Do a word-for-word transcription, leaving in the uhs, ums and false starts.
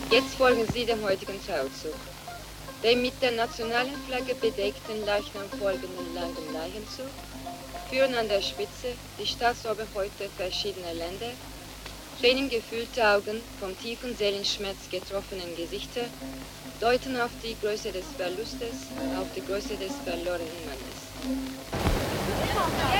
Jetzt folgen Sie dem heutigen Trauzug. Den mit der nationalen Flagge bedeckten Leichnam folgenden langen Leichenzug führen an der Spitze die Staatsoberhäupter verschiedener Länder, tränengefüllte Augen, vom tiefen Seelenschmerz getroffenen Gesichter, deuten auf die Größe des Verlustes, auf die Größe des verlorenen Mannes.